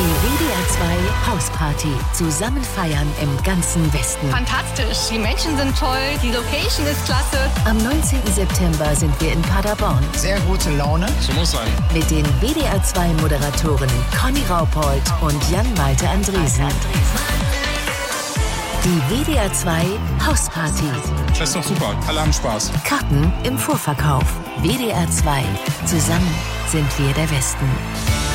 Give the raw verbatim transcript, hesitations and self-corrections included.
W D R zwei Hausparty. Zusammen feiern im ganzen Westen. Fantastisch. Die Menschen sind toll. Die Location ist klasse. Am neunzehnten September sind wir in Paderborn. Sehr gute Laune. So muss sein. Mit den W D R zwei Moderatoren Conny Raupold und Jan-Malte Andresen. Die W D R zwei Hausparty. Das ist doch super. Alle haben Spaß. Karten im Vorverkauf. W D R zwei. Zusammen sind wir der Westen.